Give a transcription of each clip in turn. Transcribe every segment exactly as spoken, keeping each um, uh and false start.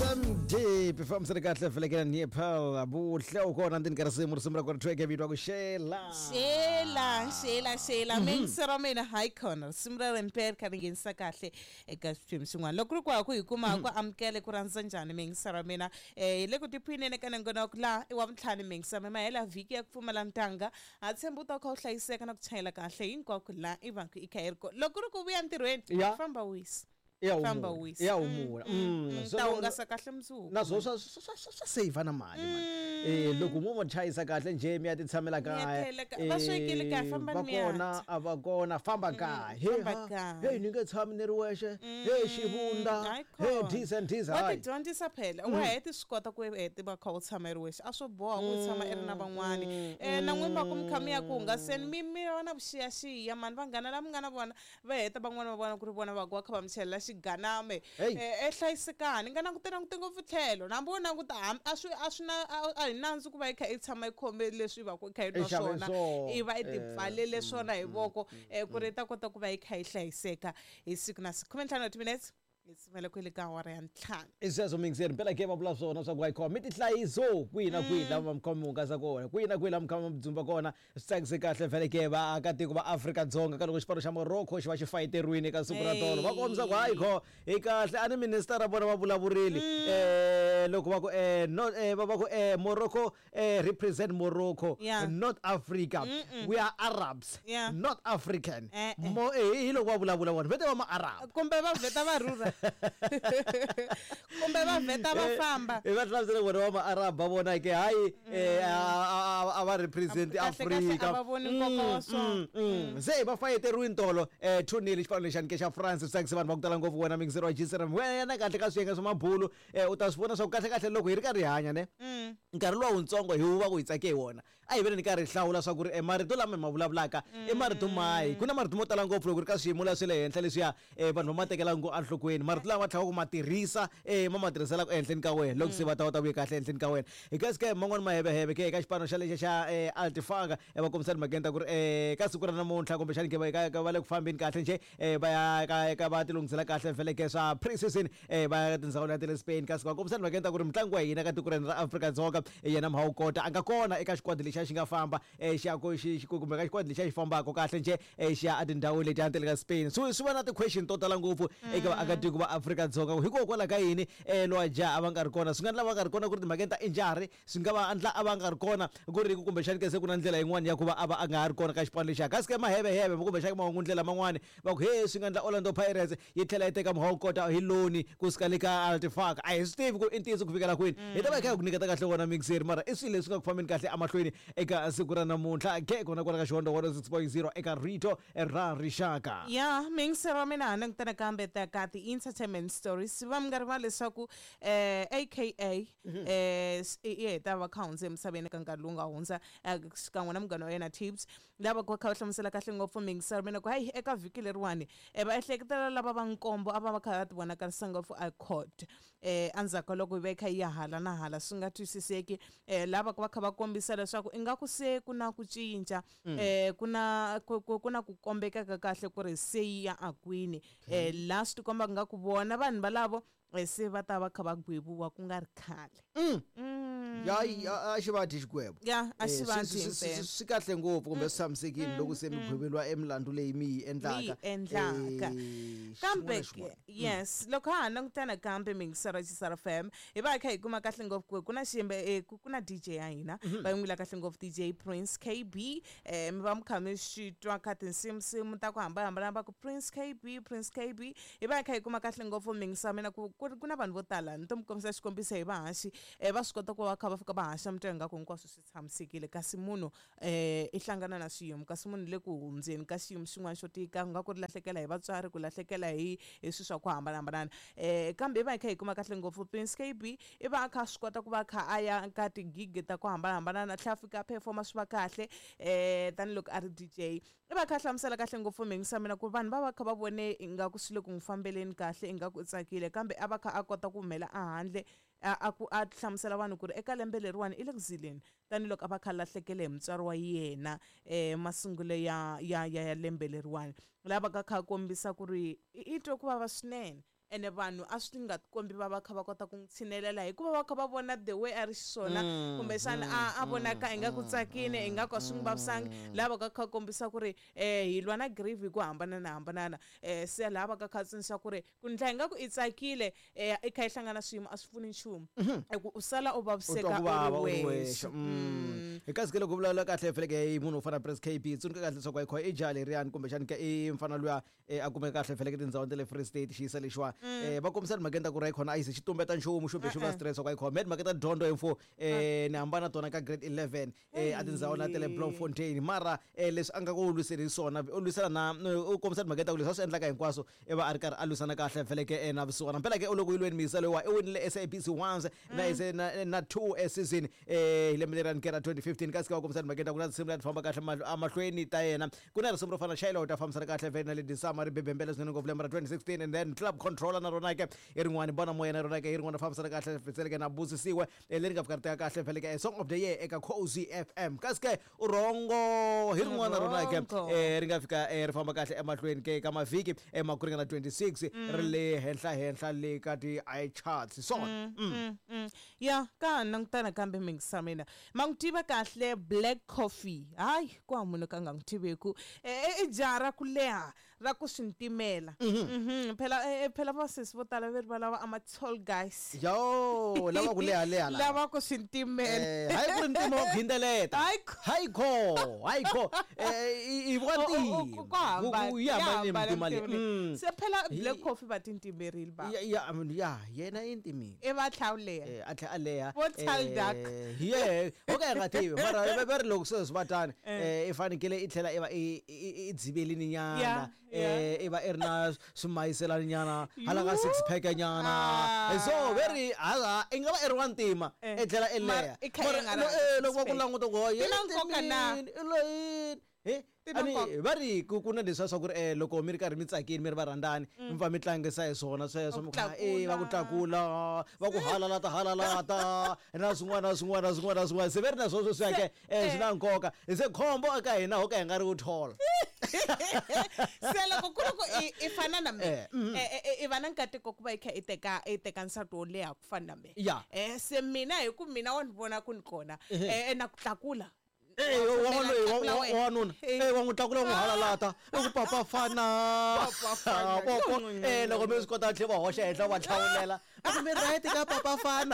Sunday perform se kahle velekela Nepal abuhle ukona ndini karisimu risumra kwa track evitwa ku Shela Shela Shela Shela mengsero mina high corner simra remper kaningisa kahle eka swim swin'wana loko ri kwa ku hikuma ku amkele ku rhandza njhani mengsero mina eh le ku tiphinene kana ngona ku la i wa mtlhani mengsero ma hela viki ya ku pfumala ntanga a tshemba u ta kha u hlayiseka na ku chayela kahle hinkwako la i vanhu i khairiko loko ri ku vuya ntirhweni famba wisi famba wisi ya umula mm so ungasa kahle msuku nazo swa swa save na mali man eh loko mu chayisa kahle nje mi ati tshamela kaya va swekile ka famba mi bakona abakona famba kaya hey hey ninge tshami ni riweshe hey xivunda hey decent decent hai wa dyondzisa phela wa heti swi kota ku heti va kha u tshama i riweshe a swo boha ku tshama i ri na van'wani eh na n'wimba ku mkhami ya ku hungaseni mi mi vona vuxiyaxiya mani vanghana la mi nga na vona va heta van'wana va vona ku ri vona va ku va kha va mchelela ganame eh hlayisekani nga nangutela ngutengo vutlhelo nambo nanguta a swi a swi na a hi nandzu ku va i kha i tshama i khome leswi va ku kha i swona i va i tipfalele swona hi voko eh ku ri ta kota ku va i kha i hlayiseka hi siku na siku comment two minutes isimele kwele ka wara ya ntlhanu isezo mingizeni phela ke babula swona swa ku ayi khoma itihlayizo kwina kwina mamkhomi ungasa kona kwina kwila mkhama mdzumba kona sitsakise kahle vele ke ba akatiko ba Africa Dzonga ka loko xipano xa Morocco xi va xi fighteriwini ka siku ra tolo va komisa ku hayi kho i kahle ani minister ra bona va vulavurile eh loko va ku eh no eh va ku eh Morocco eh represent Morocco not Africa we are Arabs not African mo eh loko va vulavula vona vete va ma Arab kumbe va veta va rura kumbe va veta va famba e va tlavela vona va ma Arab va bona ke hayi eh ava represent Africa va voni nkoka wa swona se va fighteriwini tolo eh two nil xipano lexani ke xa France sitsaksi vanhu va ku tala ngopfu wena mingizero wa G seven wena kahle ka swiyenge swa mabulu eh u ta swi vona swa ku kahle kahle loko hi ri karhi hanya ne nkarhi lowu ntsongo hi va ku hi tsake wona a hi vele ni karhi hlawula swa ku ri marito lama ma vulavulaka i marito mai kuna marito mo tala ngopfu loko ri ka swiyimo leswi le henhla leswiya eh vanhu va ma tekela ngo anhlokweni marito lama tlhaka ku ma tirhisa eh ma ma tirhisela ku ehenhleni ka wena loko se va ta va ta vuye kahle ehenhleni ka wena hi ka sike man'wana ma heve heve ke eka xipano xa lexi xa eh Altifanga e va kombisani magenta ku ri eh ka siku ra namuntlha kumbe xani ke va ka va le ku fambeni kahle nje eh va ya ka ka va ti lunghisela kahle vele ke swa pre-season eh va ya tindzawulo ta le Spain ka siku kombisani magenta ku ri mitlangu wa hina ka tiko ra Africa Dzonga yena Mhawukota anga kona eka xikwadi lexi xi nga famba eh xi ya ko xi kumbe ka xikwadi lexi xi fambaka kahle nje eh xi ya atindhawu leti antele ka Spain so swi va na ti question to tala ngopfu eka vaakatiko va Africa Dzonga hikokwalaho ka yini eh lo aja ava nga ri kona swi nga ndla va nga ri kona ku ri timagenta injari swi nga va andla ava nga ri kona ku ri kumbe xani ke se ku na ndlela yin'wana ya ku va ava a nga ri kona ka xipano lexi ka sike maheve heve kumbe xani mahungu ndlela man'wana va ku he swi nga ndla Orlando Pirates yi tlhela yi teka Mhawukota hi loni ku sika le ka Altifanga a hi swi tivi ku i ntiyiso ku fikela kwini hi ta va hi kha hi ku nyiketa kahle wona mixeri mara i swilo leswi nga ku fambeni kahle amahlweni eka siku ra namuntlha ke kona kona ka xihonda one oh six point zero eka Rito ra Rixaka ya mengsero mina na ngitana kambe ta ka ti entertainment stories va mngari va leswaku eh aka eh ye ta va accounts emsabeni ka nkarhi lowu nga hundza xikan'we na munghana wa yena Tips lava ku kha hlamusela kahle ngopfu mengsero mina ku hayi eka vhiki leriwani eh va ehleketela lava va nkombo ava va kha ti vona ka ngopfu a court eh andzaka loko yi va kha yi hala na hala swi nga twisiseki eh lava ku va kha va kombisa leswaku ingaku se ku na ku cinca eh kuna kuna ku kombeka kahle ku ri se ya akwini eh last komba nga ku vona vanhu balavo se va ta va kha va gwebuwa ku nga ri khale ya a xivati xikwembu ya a xivati swi kahle ngopfu kumbe swi tshamisekile loko se mi gwebeliwa emlandu leyi mi yi endlaka endlaka kambe yes loko ha langutana kambe mingisara Chisara F M hi va kha hi kuma kahle ngopfu ku na ximbe ku na D J ya hina va yimila kahle ngopfu D J Prince K B eh mi va mkhame xitwa ka tinsimu simu ta ku hambana va ku Prince K B Prince K B hi va kha hi kuma kahle ngopfu mingisara mina ku ku na vanhu vo tala ni to mi kombisa xikombiso hi vahaxi eh va swi kota ku va kha va fika va haxa mitenga ku hinkwaswo swi tshamisekile kasi munhu eh i hlangana na swiyimo kasi munhu le ku hundzeni ka xiyimo xin'wana xo tika nga ku lahlekela hi vatswari ku lahlekela hi hi swi swa ku hambanahambana eh kambe va kha hi kuma kahle ngopfu Prince K B i va kha swi kota ku va kha aya ka tigig ta ku hambanahambana na tlha fika performa swi va kahle eh tanihiloko a ri D J i va kha hlamusela kahle ngopfu mingisa mina ku vanhu va va kha va vone ingaku swi le ku n'wi fambeleni kahle ingaku tsakile kambe a va kha a kota ku humela a handle a ku a hlamusela vanhu ku ri eka lembe leriwani i le ku zileni tanihiloko a va kha lahlekele hi mutswari wa yena eh masungulo ya ya ya lembe leriwani lava ka kha kombisa ku ri i twe ku vava swinene ene vanhu a swi nga tikombi va va kha va kota ku n'wi tshinelela hikuva va kha va vona the way a ri xiswona kumbexana a a vonaka ingaku tsakile ingaku a swi n'wi vavisangi lava ka kha kombisa ku ri um hi lwa na grief hi ku hambananahambanana um se lava ka kha tsundzuxa ku ri ku ndla ingaku i tsakile um i kha i hlangana swiyimo a swi pfuni nchumu ku u sala u vaviseka u ri wexe hi kasi ke loko vulavula kahle feleke munhu u fana Prince K B tsundzuka kahle leswaku a yi khoha i jaha leriyani kumbexani ke i mfana luya a kumeka kahle feleke tindhawini ta le Free State xiyisa lexiwa um va kombisa timhakeni ta ku ri a yi khona a yi se xi tumbeta nchumu xo bexi va stress wa ku a yi khoha me timhaka ta dyondzo info um ni hambana tona ka grade eleven um a tindhawini ta le Bloemfontein mara um leswi a nga ku u lwiseni swona u lwisana na u kombisa timhakeni ta ku leswi a swi endlaka hinkwaswo i va a ri karhi a lwisana kahle feleke na vusiwana mpela ke u loko yi lweni miyisa loyiwa i winile S A B C once na na two season um hi lembe leri a nikera twenty fifteen kasi ka va kombisa timhakeni ta ku na tinsimu leti famba kahle amahlweni ta yena ku na risimu ro fana Shiloh ta fambisana kahle vhele na le Disama ri bebembela swinene ngopfu lembe ra twenty sixteen and then Club Controller na rona ke i rin'wana bona moya na rona ke i rin'wana fambisana kahle feleke na Busisiwe leri nga fika ri teka kahle feleke Song of the Year eka Cozy F M kasi ke urongo hi rin'wana rona ke ri nga fika ri famba kahle emahlweni ke ka mavhiki emakuringa na twenty-six ri le henhla henhla le ka ti iCharts so ya ka nangitana kambe mingisa mina mangitiva kahle Black Coffee hayi ku munhu ka nga ngitiveku e jara ku leha ra ku swintimela mhm phela phela va sesi vo tala veri va lava ama tall guys yo lava ku leha leha lava ku swintimela hayi ku ntimo ghindeleta hayi kho hayi kho i vati ku hamba ku yamba ni mali se phela Black Coffee va tintimerile ba ya ya yena intimile e va tlhawleha eh a tlhaleha vo tall duck yeah okay ngativi mara va ri loko se sivatana eh ifanekele i tlhela eva i dzibelini nyana eh eva erna sumayiselani nyana hala ka six pack nyana so very hala ingaba eri wantima e tlhela eleha loko ku languta go yena eh ani va ri ku na leswi swa ku ri eh loko mi ri karhi mi tsakini mi ri varhandzani mi va mi tlangisa hi swona sweswo mi kha eh va ku tlakula va ku halalata halalata na swin'wana na swin'wana na swin'wana na swin'wana se ve ri na sweswo swi yake eh swi na nkoka se khombo eka hina ho ka hi nga ri ku thola se loko ku ri ku i fana na me i va na nkateko ku va i kha i teka i teka nsati wo leha ku fana na me eh se mina hi ku mina wa ni vona ku ni kona eh na ku tlakula eh wa wanuna eh wa ngutlakula n'wi halalata i ku papa fana papa eh loko mi swi kota tlhe va hoxa henhla va tlhawulela a ku mi right ka papa fana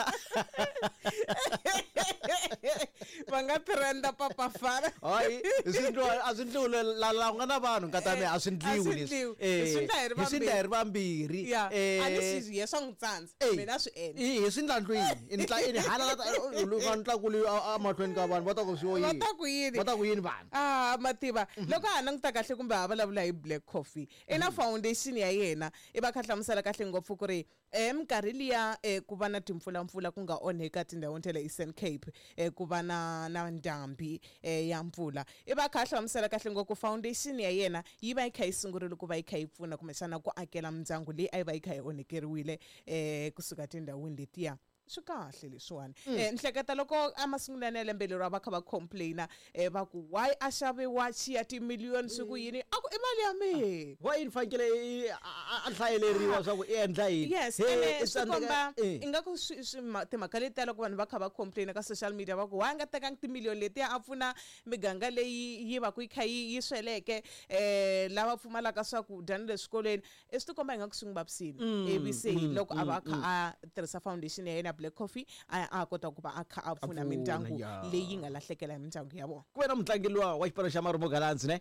va nga trenda papa fana hayi swi ndlo a swi ndlule la la nga na vanhu nkata me a swi ndliwi leswi eh swi ndla hi ri vambirhi eh a ni swi ye swa n'wi tsandza mina swi endla eh swi ndla ndlwini i ntla i halalata loko ntlakuli a mahlweni ka vanhu va ta ku swi yoyini va ta ku yini va ta ku yini vanhu ah mativa loko ha languta kahle kumbe ha vulavula hi Black Coffee ina foundation ya yena i va kha hlamusela kahle ngopfu ku ri minkarhi liya ku va na timpfulampfula ku nga onheka tindhawini ta le Eastern Cape ku va na na ndhambi ya mpfula i va kha hlamusela kahle ngopfu foundation ya yena yi va yi kha yi sungurile ku va yi kha yi pfuna kumbexana ku akela mindyangu leyi a yi va yi kha yi onhekeriwile kusuka tindhawini letiya swi kahle leswiwani eh nhleketa loko amasungulana lembe lero va kha va complaina eh va ku why a xave watch ya ti million siku yini aku i mali ya me why in fakele a hlayeleriwa swa ku endla yini yes ene sikomba ingaku timhaka leti loko vanhu va kha va complaina ka social media va ku wa nga teka ti million leti a pfuna miganga leyi yi va ku yi kha yi sweleke eh lava pfumalaka swakudya le swikolweni i swi komba ingaku swi ngibabisini ivi se loko a va kha a tirhisa foundation ya yena Black Coffee a kota ku va a kha a pfuna mindyangu leyi nga lahlekela hi mindyangu ya vona ku wena mutlangi luwa wa xipano xa Marumo Gallants ne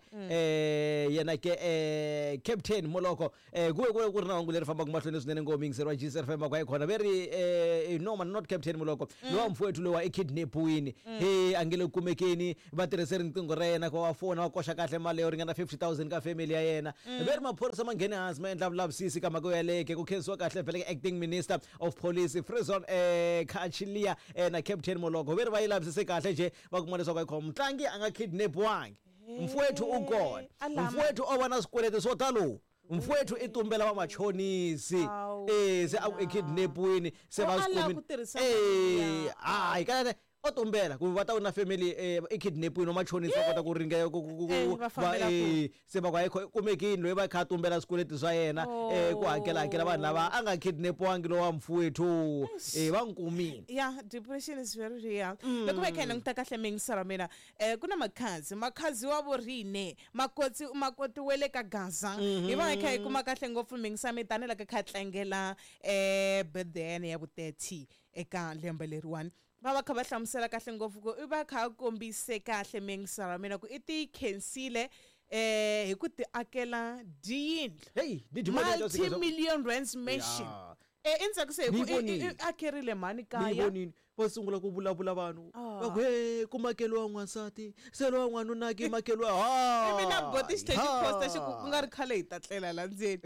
eh yena ke eh Captain Moloko eh kuwe kuwe ku ri na wangu leri famba ku mahlweni swinene ngomingiseriwa G S F M kwa ikhona very eh no man not Captain Moloko lo mfowethu lo wa ikidnapiwini hey angele kumekeni va tirhisa riqingho ra yena ku wa fona wa koxa kahle mali yo ringana fifty thousand ka family ya yena very maphorisa ma nghene hansi ma endla vulavisisi ka mako ya leke ku khensiwa kahle vele acting minister of police Frison eh Khachilia na Captain Moloko veri va yi lavisise kahle je va kuma leswaku ai khoma mutlangi a nga kidnapiwangi mfowethu u kona mfowethu o va na swikweleti swo talo mfowethu i tumbela va machonisi eh se a kidnapiwini se va swi komi eh hayi kana otumbela ku va ta una family eh ikidnapiwe noma chonisa kota ku ringe ku eh se ba kwa kumekini loyi va kha tumbela swikweleti swa yena eh ku hakela hakela vanhu lava a nga kidnapiwangi lo wa mfowethu eh va nkumini. Yeah, depression is very real. Loko va kha nangita kahle mingisara mina eh kuna makhazi makhazi wa vorine makotsi makoti wele ka Gaza hi va kha hi kuma kahle ngopfu mingisa mitane la ka kha tlangela eh birthday ya vu thirty eka lembe leriwani va va kha va hlamusela kahle ngopfu ku i va kha kombise kahle mingisara mina ku i ti khensile eh hi ku ti akela diyindlu hey multi-million rands mansion eh endzhaku se ku akerile mani kaya va sungula ku vulavula vanhu va ku he ku makeliwa n'wansati se lo n'wanuna ki makeliwa ha mina boti stage poster xi ku nga ri khale hi ta tlela la ndzeni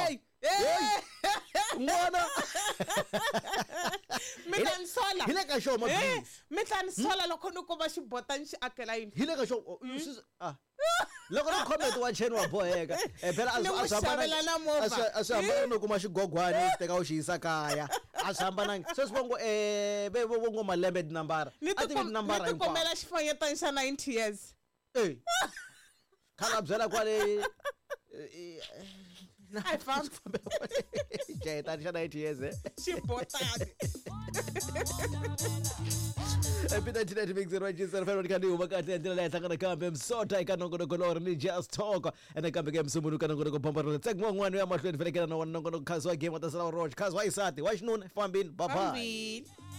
n'wana mina ni sola hi le ka show mabisi mi tla ni sola loko ni kuma xi bota ni xi akela yini hi le ka show ah loko ni comment wa cheni wa boheka eh phela a swi hambana no kuma xigogwana teka u xi yisa kaya a swi hambanangi se swi vongo eh ve vongo malembe tinambara a ti nambara ni tikomela xifanyetani xa ninety years eh khala byela kwale I found Jayetani xa ninety years eh xibotani epita tina timikiseriwa jisera fero nikandi uma kahle ndlela la hlangana kambe msota eka nongonoko lori ni just talk ene kambe ke msumunu ka nongonoko bombarolo tsekmo n'wana ya mahlweni felekela na nongonoko khazi wa game wa tasala roach khazi wa isati wa xinuna fambini bye bye.